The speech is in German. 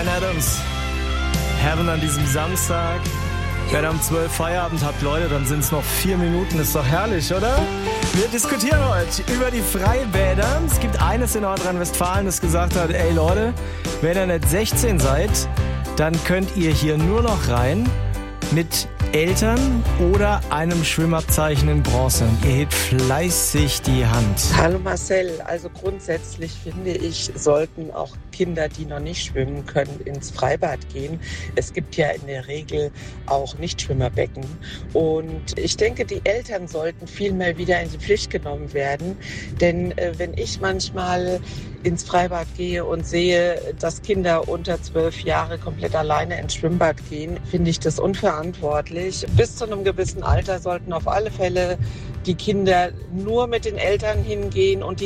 Bryan Adams. Heaven an diesem Samstag. Wenn ihr um 12 Feierabend habt, Leute, dann sind es noch 4 Minuten. Ist doch herrlich, oder? Wir diskutieren heute über die Freibäder. Es gibt eines in Nordrhein-Westfalen, das gesagt hat, ey Leute, wenn ihr nicht 16 seid, dann könnt ihr hier nur noch rein mit Eltern oder einem Schwimmabzeichen in Bronze. Ihr hebt fleißig die Hand. Hallo Marcel, also grundsätzlich finde ich, sollten auch Kinder, die noch nicht schwimmen können, ins Freibad gehen. Es gibt ja in der Regel auch Nichtschwimmerbecken. Und ich denke, die Eltern sollten viel mehr wieder in die Pflicht genommen werden. Denn wenn ich manchmal ins Freibad gehe und sehe, dass Kinder unter 12 Jahre komplett alleine ins Schwimmbad gehen, finde ich das unverantwortlich. Bis zu einem gewissen Alter sollten auf alle Fälle die Kinder nur mit den Eltern hingehen und die